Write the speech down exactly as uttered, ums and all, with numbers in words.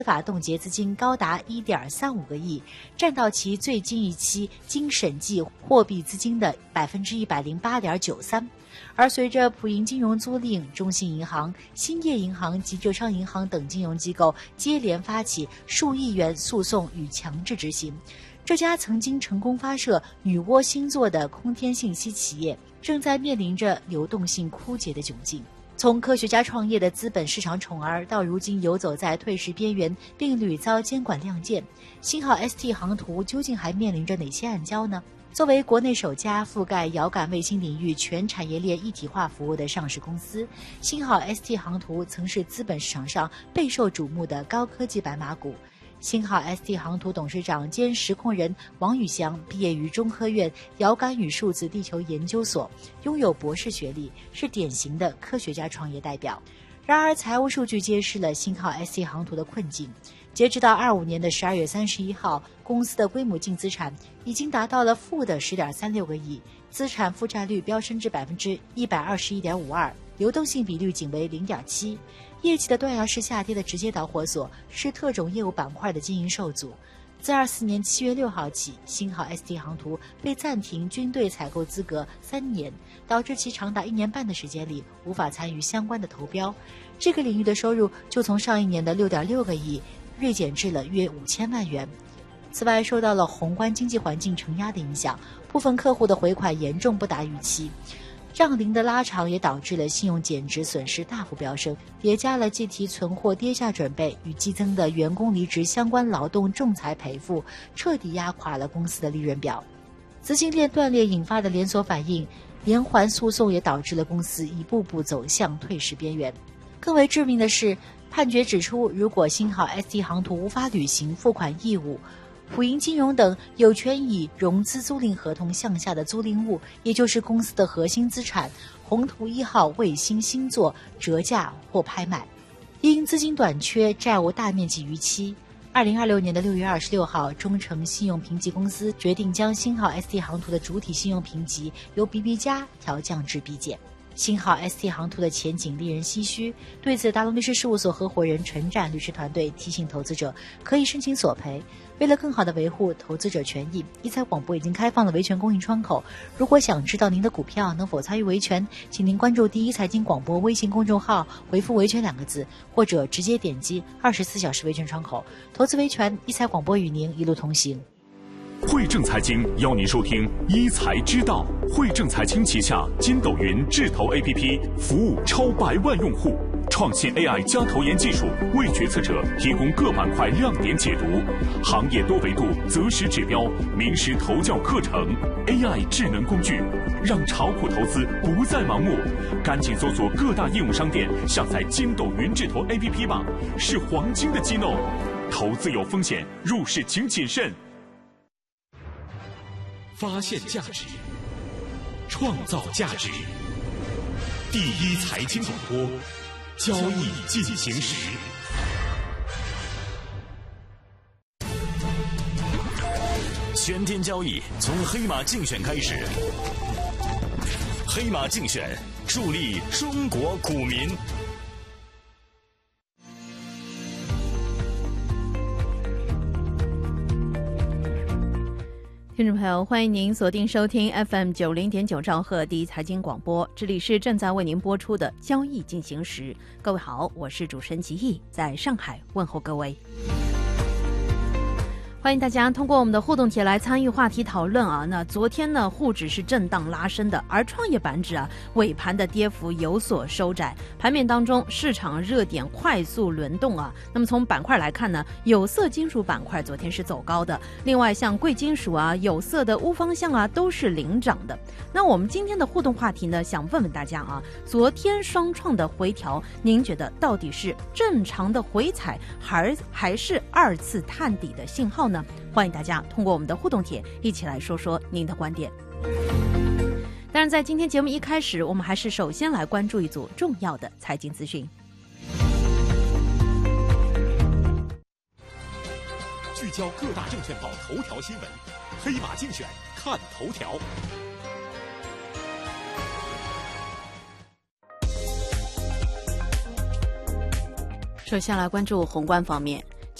法冻结资金高达 一点三五个亿，占到其最近一期经审计货币资金的 百分之一百零八点九三。而随着普银金融租赁、中信银行、兴业银行及浙商银行等金融机构接连发起数亿元诉讼与强制执行，这家曾经成功发射女娲星座的空天信息企业正在面临着流动性枯竭的窘境。从科学家创业的资本市场宠儿，到如今游走在退市边缘并屡遭监管亮剑，星号 S T 航图究竟还面临着哪些暗礁呢？作为国内首家覆盖遥感卫星领域全产业链一体化服务的上市公司，星号 S T 航图曾是资本市场上备受瞩目的高科技白马股。星号 S T 航图董事长兼实控人王宇翔毕业于中科院遥感与数字地球研究所，拥有博士学历，是典型的科学家创业代表。然而财务数据揭示了星号 S T 航图的困境。截止到二五年的十二月三十一号，公司的规模净资产已经达到了负的十点三六个亿，资产负债率飙升至百分之一百二十一点五二，流动性比率仅为零点七。业绩的断崖式下跌的直接导火索是特种业务板块的经营受阻。自二四年七月六号起，星号 S T 航图被暂停军队采购资格三年，导致其长达一年半的时间里无法参与相关的投标。这个领域的收入就从上一年的六点六个亿锐减至了约五千万元。此外，受到了宏观经济环境承压的影响，部分客户的回款严重不达预期。账龄的拉长也导致了信用减值损失大幅飙升，叠加了计提存货跌价准备与激增的员工离职相关劳动仲裁赔付，彻底压垮了公司的利润表。资金链断裂引发的连锁反应，连环诉讼也导致了公司一步步走向退市边缘。更为致命的是，判决指出，如果星号 S T 航图无法履行付款义务，普银金融等有权以融资租赁合同项下的租赁物，也就是公司的核心资产宏图一号卫星星座折价或拍卖。因资金短缺，债务大面积逾期，二零二六年的六月二十六号，中诚信用评级公司决定将星号 S T 航图的主体信用评级由 B B 加调降至 B 减。星号 S T 航图的前景令人唏嘘，对此大龙律师事务所合伙人陈展律师团队提醒投资者可以申请索赔。为了更好地维护投资者权益，一财广播已经开放了维权公益窗口。如果想知道您的股票能否参与维权，请您关注第一财经广播微信公众号，回复维权两个字，或者直接点击二十四小时维权窗口。投资维权，一财广播与您一路同行。 汇正财经邀您收听一财之道。汇正财经旗下筋斗云智投 A P P 服务超百万用户，创新 A I 加投研技术为决策者提供各板块亮点解读，行业多维度择时指标、名师投教课程 ，A I 智能工具，让炒股投资不再盲目。赶紧搜索各大应用商店，下载筋斗云智投 A P P 吧，是黄金的机弄。投资有风险，入市请谨慎。发现价值，创造价值。第一财经广播，交易进行时。 全天交易从黑马竞选开始，黑马竞选助力中国股民。 听众朋友，欢迎您锁定收听 F M 九零点九兆赫第一财经广播，这里是正在为您播出的交易进行时。各位好，我是主持人齐毅，在上海问候各位。欢迎大家通过我们的互动帖来参与话题讨论啊。那昨天呢，沪指是震荡拉升的，而创业板指啊尾盘的跌幅有所收窄。盘面当中，市场热点快速轮动啊。那么从板块来看呢，有色金属板块昨天是走高的，另外像贵金属啊、有色的钨方向啊都是领涨的。那我们今天的互动话题呢，想问问大家啊，昨天双创的回调，您觉得到底是正常的回踩，还还是二次探底的信号呢？欢迎大家通过我们的互动帖一起来说说您的观点。当然在今天节目一开始，我们还是首先来关注一组重要的财经资讯。 聚焦各大证券报头条新闻，黑马竞选看头条。 首先来关注宏观方面。